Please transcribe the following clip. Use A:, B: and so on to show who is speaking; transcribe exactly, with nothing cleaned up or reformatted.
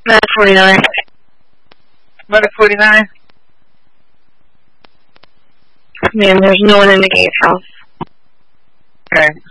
A: Medic forty-nine.
B: Medic forty-nine?
A: Man, there's no one in the gatehouse.
B: Okay,